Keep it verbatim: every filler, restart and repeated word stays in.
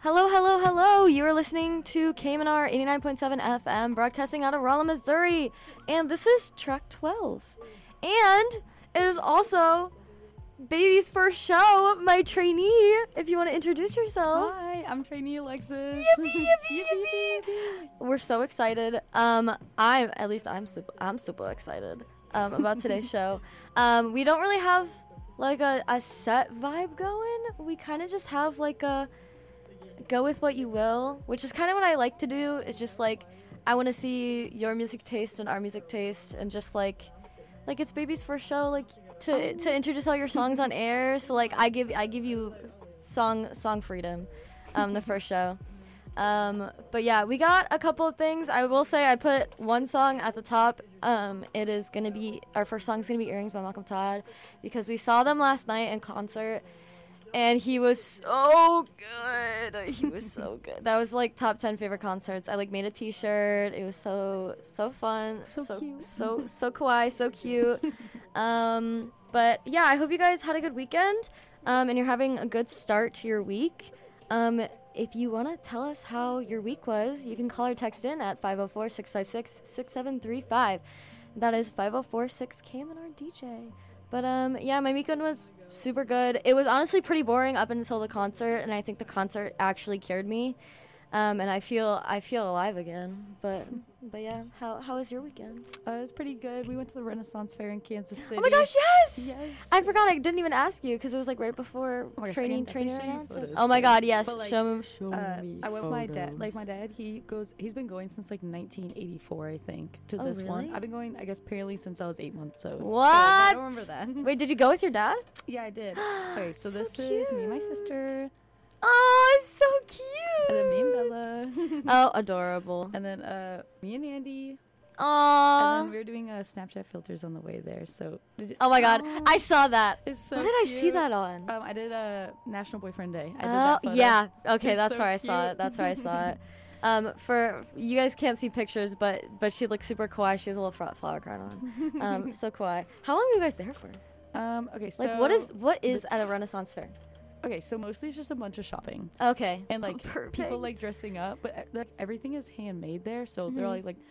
Hello, hello, hello. You are listening to K M N R eighty-nine point seven F M, broadcasting out of Rolla, Missouri. And this is track twelve. And it is also Baby's first show, my trainee. If you want to introduce yourself. Hi, I'm trainee Alexis. Yippee, yippee, yippee, yippee. We're so excited. Um, I'm, at least I'm super, I'm super excited um, about today's show. Um, we don't really have like a, a set vibe going. We kind of just have like a go with what you will, which is kind of what I like to do. It's just like I want to see your music taste and our music taste, and just like like it's Baby's first show, like to to introduce all your songs on air. So like I give I give you song song freedom, um, the first show. Um, but yeah, we got a couple of things. I will say I put one song at the top. Um, it is gonna be our first song is gonna be Earrings by Malcolm Todd, because we saw them last night in concert. And he was so good. He was so good. That was like top ten favorite concerts. I like made a T-shirt. It was so so fun. So, so cute. So so kawaii. So cute. um, but yeah, I hope you guys had a good weekend. Um, and you're having a good start to your week. Um, if you want to tell us how your week was, you can call or text in at five oh four, six five six, six seven three five. That is five oh four six K M N R D J. But um, yeah, my weekend was super good. It was honestly pretty boring up until the concert, and I think the concert actually cured me. Um, and I feel I feel alive again. But but yeah, how how was your weekend? Uh, it was pretty good. We went to the Renaissance Fair in Kansas City. Oh my gosh, yes! Yes. I forgot. I didn't even ask you because it was like right before Oh my gosh, training I can training definitely show you announcement. photos, Oh my too. god, yes! But, like, show me. Show Uh, me. I went with my dad. photos. Like my dad, he goes. He's been going since like nineteen eighty-four, I think, to Oh, this one. really? I've been going, I guess, apparently since I was eight months old. What? So, I don't remember that. Wait, did you go with your dad? Yeah, I did. Okay, so, So this is me and my cute. sister, Oh, it's so cute. and then me and Bella, Oh, adorable. and then uh, me and Andy, Aww. and then we were doing uh, Snapchat filters on the way there. So, did you, Oh my god, Aw. I saw that. It's so What did I see cute. that on? Um, I did a uh, National Boyfriend Day. I did Oh, that photo. yeah. Okay, It's that's so where I saw cute. it. That's where I saw it. Um, for you guys can't see pictures, but but she looks super kawaii. She has a little fro- flower crown on. Um, so kawaii. How long were you guys there for? Um, okay, so Like, what is what is the at a Renaissance fair? okay, so mostly it's just a bunch of shopping Okay. and like Perfect. people like dressing up, but uh, like everything is handmade there. So they're Mhm. like like